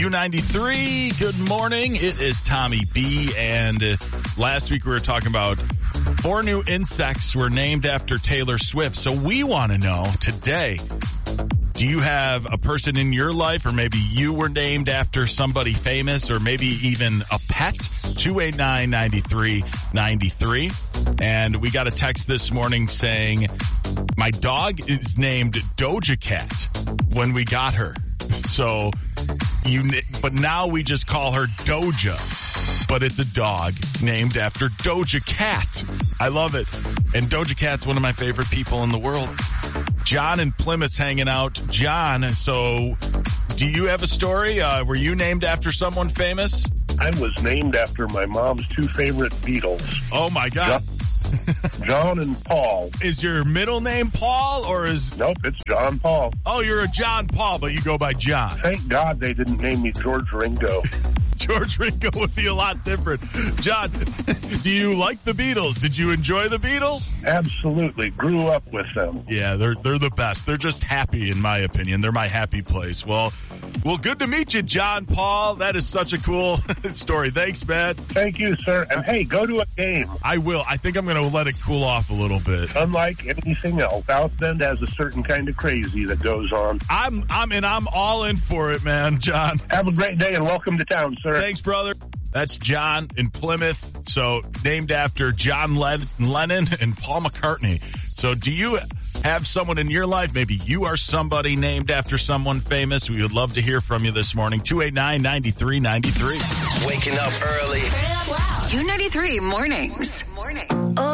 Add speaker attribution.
Speaker 1: U93. Good morning. It is Tommy B. And last week we were talking about 4 new insects were named after Taylor Swift. So we want to know today, do you have a person in your life, or maybe you were named after somebody famous, or maybe even a pet? 289-9393. And we got a text this morning saying, my dog is named Doja Cat when we got her. So but now we just call her Doja, but it's a dog named after Doja Cat. I love it. And Doja Cat's one of my favorite people in the world. John in Plymouth's hanging out. John, so do you have a story? Were you named after someone famous?
Speaker 2: I was named after my mom's 2 favorite Beatles.
Speaker 1: Oh, my God.
Speaker 2: John and Paul.
Speaker 1: Is your middle name Paul, or is...
Speaker 2: Nope, it's John Paul.
Speaker 1: Oh, you're a John Paul, but you go by John.
Speaker 2: Thank God they didn't name me George Ringo.
Speaker 1: George Ringo would be a lot different. John, do you like the Beatles? Did you enjoy the Beatles?
Speaker 2: Absolutely. Grew up with them.
Speaker 1: Yeah, they're the best. They're just happy, in my opinion. They're my happy place. Well, good to meet you, John Paul. That is such a cool story. Thanks, man.
Speaker 2: Thank you, sir. And hey, go to a game.
Speaker 1: I will. I think I'm going to let it cool off a little bit.
Speaker 2: Unlike anything else, South Bend has a certain kind of crazy that goes on.
Speaker 1: I'm all in for it, man, John.
Speaker 2: Have a great day and welcome to town, sir.
Speaker 1: Thanks, brother. That's John in Plymouth. So named after John Lennon and Paul McCartney. So do you have someone in your life? Maybe you are somebody named after someone famous. We would love to hear from you this morning. 289-9393.
Speaker 3: Waking up early.
Speaker 4: U93 mornings.